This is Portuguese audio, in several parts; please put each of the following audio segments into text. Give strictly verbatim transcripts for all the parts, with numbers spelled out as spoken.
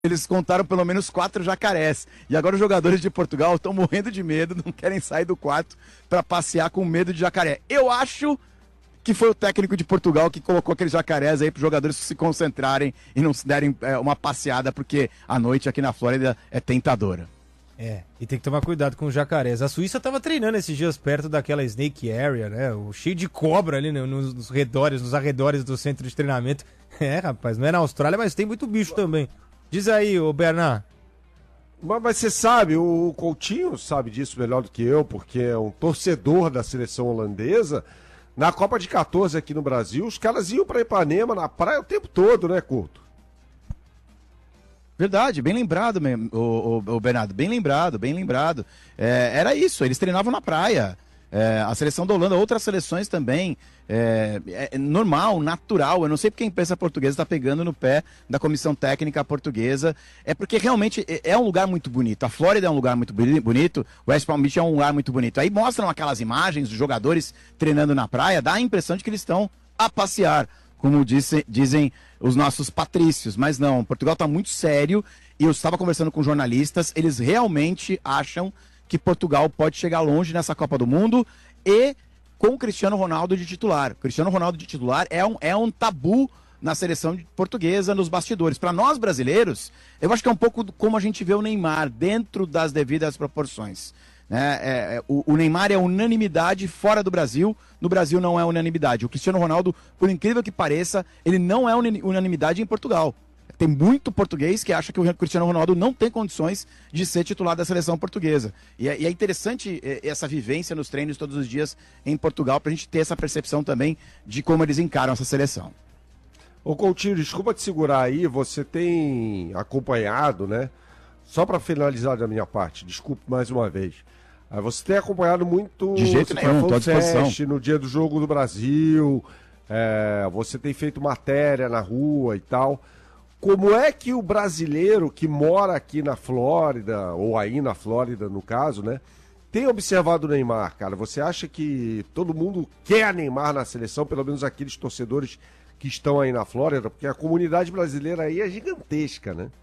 Eles contaram pelo menos quatro jacarés. E agora os jogadores de Portugal estão morrendo de medo, não querem sair do quarto para passear com medo de jacaré. Eu acho que foi o técnico de Portugal que colocou aqueles jacarés aí para os jogadores se concentrarem e não se derem é, uma passeada, porque a noite aqui na Flórida é tentadora. É, e tem que tomar cuidado com os jacarés. A Suíça estava treinando esses dias perto daquela Snake Area, né? O cheio de cobra ali né? nos, nos redores, nos arredores do centro de treinamento. É, rapaz, não é na Austrália, mas tem muito bicho também. Diz aí, ô Bernard. Mas, mas você sabe, o Coutinho sabe disso melhor do que eu, porque é um torcedor da seleção holandesa. Na Copa de quatorze aqui no Brasil, os caras iam para Ipanema na praia o tempo todo, né, Couto? Verdade, bem lembrado, mesmo, o, o, o Bernardo, bem lembrado, bem lembrado. É, era isso, eles treinavam na praia. É, a seleção da Holanda, outras seleções também. É, é normal, natural. Eu não sei porque a imprensa portuguesa está pegando no pé da comissão técnica portuguesa. É porque realmente é um lugar muito bonito. A Flórida é um lugar muito bonito. O West Palm Beach é um lugar muito bonito. Aí mostram aquelas imagens dos jogadores treinando na praia, dá a impressão de que eles estão a passear, como disse, dizem os nossos patrícios. Mas não, Portugal está muito sério. E eu estava conversando com jornalistas, eles realmente acham que Portugal pode chegar longe nessa Copa do Mundo e com o Cristiano Ronaldo de titular. O Cristiano Ronaldo de titular é um, é um tabu na seleção portuguesa, nos bastidores. Para nós brasileiros, eu acho que é um pouco como a gente vê o Neymar, dentro das devidas proporções. Né? É, é, o, o Neymar é unanimidade fora do Brasil, no Brasil não é unanimidade. O Cristiano Ronaldo, por incrível que pareça, ele não é unanimidade em Portugal. Tem muito português que acha que o Cristiano Ronaldo não tem condições de ser titular da seleção portuguesa. E é, e é interessante essa vivência nos treinos todos os dias em Portugal, para a gente ter essa percepção também de como eles encaram essa seleção. Ô Coutinho, desculpa te segurar aí, você tem acompanhado, né? Só para finalizar da minha parte, desculpe mais uma vez. Você tem acompanhado muito de jeito nenhum, tô à disposição. No dia do jogo do Brasil, é, você tem feito matéria na rua e tal. Como é que o brasileiro que mora aqui na Flórida, ou aí na Flórida no caso, né, tem observado o Neymar, cara? Você acha que todo mundo quer Neymar na seleção, pelo menos aqueles torcedores que estão aí na Flórida? Porque a comunidade brasileira aí é gigantesca, né?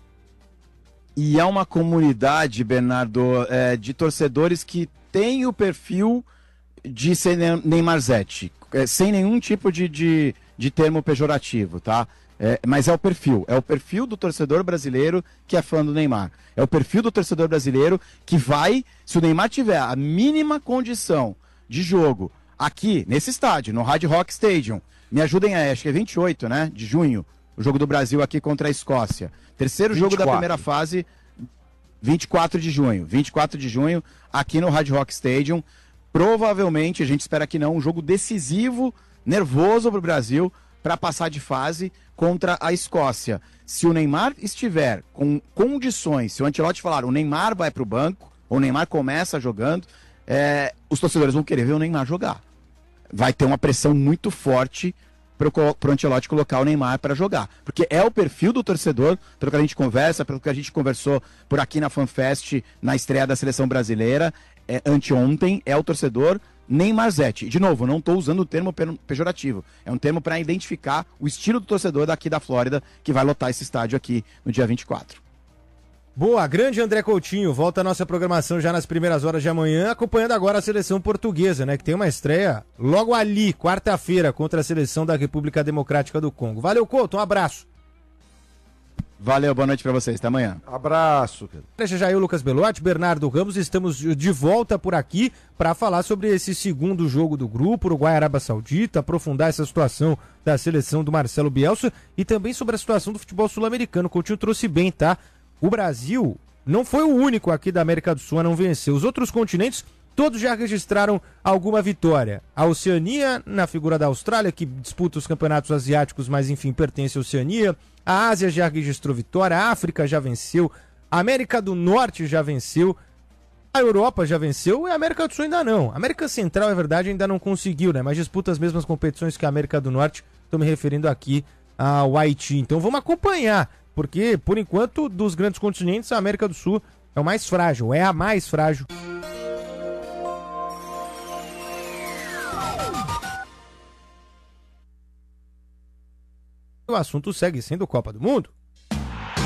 E é uma comunidade, Bernardo, é, de torcedores que tem o perfil de ser Neymarzete, é, sem nenhum tipo de, de, de termo pejorativo, tá? É, mas é o perfil, é o perfil do torcedor brasileiro que é fã do Neymar. É o perfil do torcedor brasileiro que vai, se o Neymar tiver a mínima condição de jogo aqui, nesse estádio, no Hard Rock Stadium, me ajudem aí, acho que é vinte e oito, né, de junho, o jogo do Brasil aqui contra a Escócia. Terceiro vinte e quatro. Jogo da primeira fase, vinte e quatro de junho. vinte e quatro de junho, aqui no Hard Rock Stadium. Provavelmente, a gente espera que não, um jogo decisivo, nervoso para o Brasil, para passar de fase contra a Escócia. Se o Neymar estiver com condições, se o Ancelotti falar o Neymar vai para o banco, ou o Neymar começa jogando, é, os torcedores vão querer ver o Neymar jogar. Vai ter uma pressão muito forte para o Ancelotti colocar o Neymar para jogar. Porque é o perfil do torcedor, pelo que a gente conversa, pelo que a gente conversou por aqui na FanFest, na estreia da seleção brasileira, é, anteontem, é o torcedor Neymarzete. De novo, não estou usando o termo pejorativo. É um termo para identificar o estilo do torcedor daqui da Flórida, que vai lotar esse estádio aqui no dia vinte e quatro. Boa, grande André Coutinho. Volta a nossa programação já nas primeiras horas de amanhã, acompanhando agora a seleção portuguesa, né? Que tem uma estreia logo ali, quarta-feira, contra a seleção da República Democrática do Congo. Valeu, Couto, um abraço. Valeu, boa noite pra vocês, até amanhã. Abraço. Deixa já eu, Lucas Belotti, Bernardo Ramos, estamos de volta por aqui para falar sobre esse segundo jogo do grupo, Uruguai-Arábia Saudita, aprofundar essa situação da seleção do Marcelo Bielsa e também sobre a situação do futebol sul-americano. O Coutinho trouxe bem, tá? O Brasil não foi o único aqui da América do Sul a não vencer. Os outros continentes, todos já registraram alguma vitória. A Oceania, na figura da Austrália, que disputa os campeonatos asiáticos, mas enfim, pertence à Oceania. A Ásia já registrou vitória, a África já venceu, a América do Norte já venceu, a Europa já venceu e a América do Sul ainda não. A América Central, é verdade, ainda não conseguiu, né? Mas disputa as mesmas competições que a América do Norte. Estou me referindo aqui ao Haiti. Então vamos acompanhar, porque, por enquanto, dos grandes continentes, a América do Sul é o mais frágil, é a mais frágil. O assunto segue sendo Copa do Mundo.